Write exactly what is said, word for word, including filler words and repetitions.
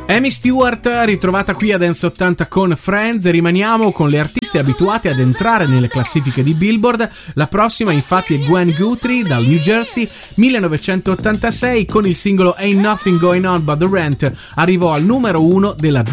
Amy Stewart ritrovata qui a Dance ottanta con Friends. Rimaniamo con le artiste abituate ad entrare nelle classifiche di Billboard. La prossima infatti è Gwen Guthrie dal New Jersey. Millenovecentottantasei con il singolo Ain't Nothing Going On But The Rent arrivò al numero uno della